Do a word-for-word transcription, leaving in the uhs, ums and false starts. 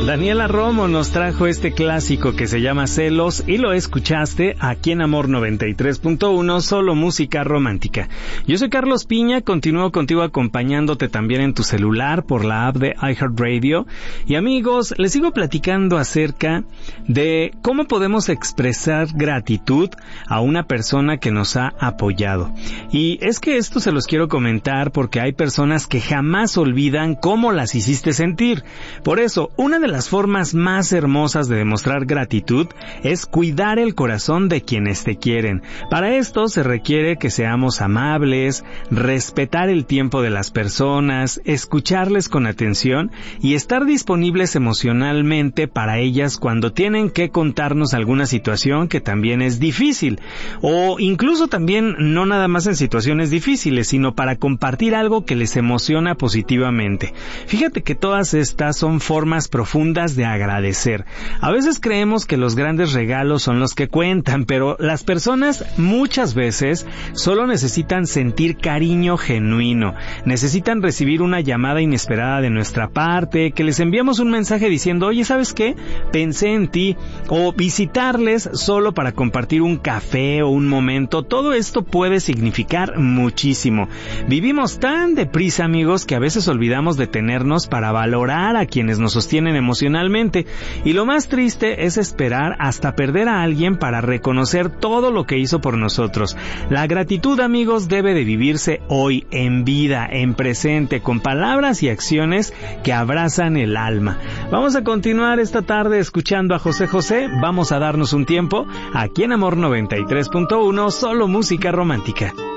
Daniela Romo nos trajo este clásico que se llama Celos y lo escuchaste aquí en Amor noventa y tres punto uno, solo música romántica. Yo soy Carlos Piña, continúo contigo acompañándote también en tu celular por la app de iHeartRadio. Y amigos, les sigo platicando acerca de cómo podemos expresar gratitud a una persona que nos ha apoyado. Y es que esto se los quiero comentar porque hay personas que jamás olvidan cómo las hiciste sentir. Por eso, una de las formas más hermosas de demostrar gratitud es cuidar el corazón de quienes te quieren. Para esto se requiere que seamos amables, respetar el tiempo de las personas, escucharles con atención y estar disponibles emocionalmente para ellas cuando tienen que contarnos alguna situación que también es difícil, o incluso también no nada más en situaciones difíciles, sino para compartir algo que les emociona positivamente. Fíjate que todas estas son formas profundas de agradecer. A veces creemos que los grandes regalos son los que cuentan, pero las personas muchas veces solo necesitan sentir cariño genuino, necesitan recibir una llamada inesperada de nuestra parte, que les enviamos un mensaje diciendo, oye, ¿sabes qué? Pensé en ti, o visitarles solo para compartir un café o un momento. Todo esto puede significar muchísimo. Vivimos tan deprisa, amigos, que a veces olvidamos detenernos para valorar a quienes nos sostienen emocionalmente, y lo más triste es esperar hasta perder a alguien para reconocer todo lo que hizo por nosotros. La gratitud, amigos, debe de vivirse hoy, en vida, en presente, con palabras y acciones que abrazan el alma. Vamos a continuar esta tarde escuchando a José José. Vamos a darnos un tiempo aquí en Amor noventa y tres punto uno, solo música romántica.